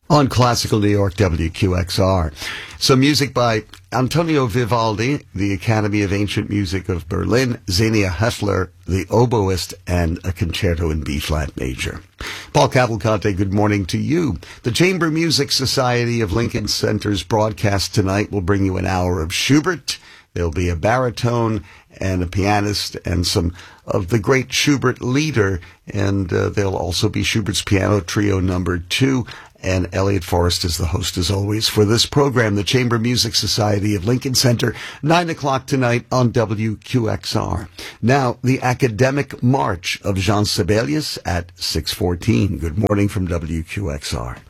On Classical New York, WQXR. Some music by Antonio Vivaldi, the Academy of Ancient Music of Berlin, Xenia Heffler, the oboist, and a concerto in B-flat major. Paul Cavalcante, good morning to you. The Chamber Music Society of Lincoln Center's broadcast tonight will bring you an hour of Schubert. There'll be a baritone and a pianist and some of the great Schubert leader, and there'll also be Schubert's Piano Trio number 2. And Elliot Forrest is the host, as always, for this program, the Chamber Music Society of Lincoln Center, 9 o'clock tonight on WQXR. Now, the Academic March of Jean Sibelius at 6:14. Good morning from WQXR.